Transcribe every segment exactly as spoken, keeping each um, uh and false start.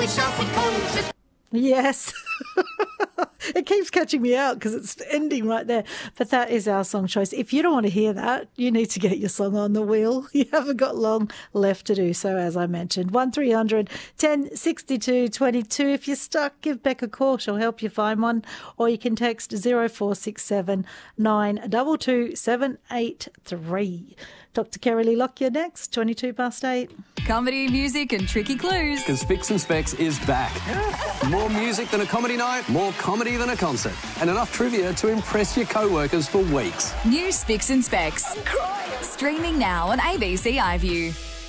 we shall put conscious. Yes. It keeps catching me out because it's ending right there. But that is our song choice. If you don't want to hear that, you need to get your song on the wheel. You haven't got long left to do so, as I mentioned. one three hundred ten sixty-two twenty-two. If you're stuck, give Beck a call. She'll help you find one. Or you can text zero four six seven nine two two seven eight three. Doctor Kerry Lee Lockyer next, twenty-two past eight. Comedy, music and tricky clues. Because Spicks and Specs is back. More music than a comedy night, more comedy than a concert, and enough trivia to impress your co-workers for weeks. New Spicks and Specs. I'm crying. Streaming now on A B C iView.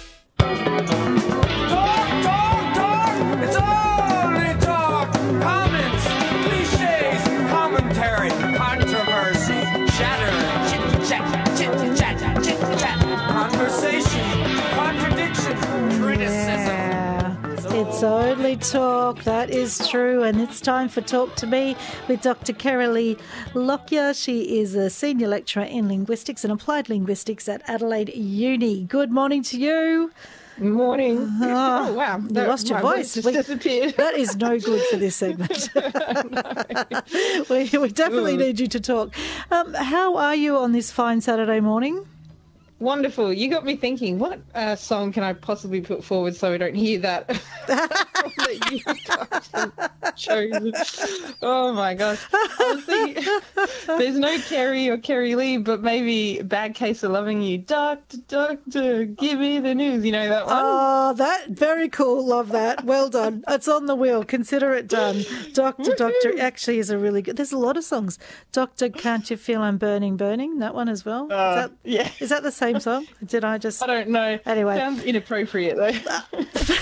Talk, talk, talk! It's only talk! Comments, cliches, commentary, controversy, chatter, chit-chat, chit-chat, chit-chat, conversation, contradiction, criticism. Yeah. It's only talk, that is true, and it's time for Talk to Me with Doctor Kerry Lee Lockyer. She is a senior lecturer in linguistics and applied linguistics at Adelaide Uni. Good morning to you. Morning. Oh, oh wow. You That- lost your my voice. just We- disappeared. That is no good for this segment. we, we definitely Ooh. need you to talk. Um, how are you on this fine Saturday morning? Wonderful. You got me thinking, what uh, song can I possibly put forward so we don't hear that? that you guys have chosen. Oh my gosh. I was thinking, there's no Kerry or Kerry Lee, but maybe Bad Case of Loving You. Doctor, doctor, give me the news. You know that one? Oh, that very cool. Love that. Well done. It's on the wheel. Consider it done. Doctor, Doctor actually is a really good. There's a lot of songs. Doctor, Can't You Feel I'm Burning, Burning? That one as well. Uh, is, that, yeah. is that the same song? Did I just? I don't know. Anyway. Sounds inappropriate though.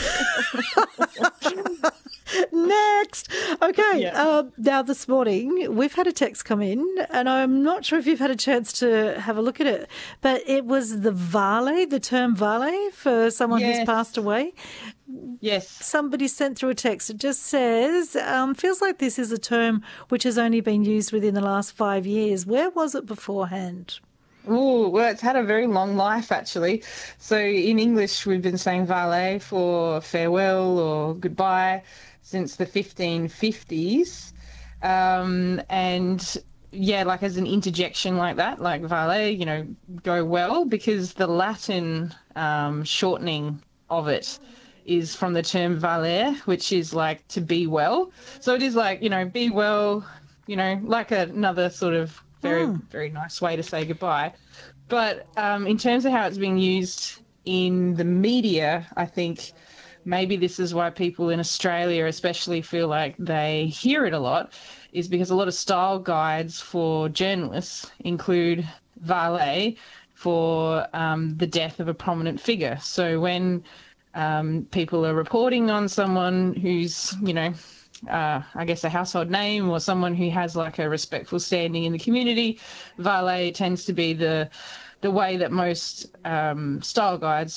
Next. Okay. Yeah. Um, now, this morning, we've had a text come in, and I'm not sure if you've had a chance to have a look at it, but it was the vale, the term vale for someone who's Yes. passed away. Yes. Somebody sent through a text. It just says, um, feels like this is a term which has only been used within the last five years. Where was it beforehand? Oh, well, it's had a very long life, actually. So in English, we've been saying vale for farewell or goodbye since the fifteen fifties. Um, and, yeah, like as an interjection like that, like vale, you know, go well, because the Latin um, shortening of it is from the term valere, which is like to be well. So it is like, you know, be well, you know, like another sort of very, Mm. very nice way to say goodbye. But um, in terms of how it's being used in the media, I think maybe this is why people in Australia especially feel like they hear it a lot, is because a lot of style guides for journalists include valet for um, the death of a prominent figure. So when um, people are reporting on someone who's, you know, Uh, I guess a household name or someone who has like a respectful standing in the community, valet tends to be the the way that most um, style guides